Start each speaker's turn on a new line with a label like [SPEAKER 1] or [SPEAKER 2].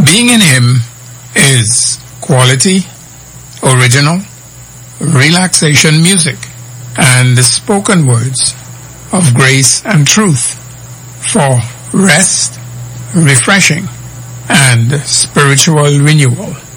[SPEAKER 1] Being in Him is quality, original, relaxation music, and the spoken words of grace and truth for rest, refreshing, and spiritual renewal.